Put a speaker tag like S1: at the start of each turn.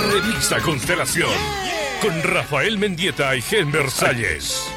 S1: Revista Constelación. Con Rafael Mendieta y Gen Versalles.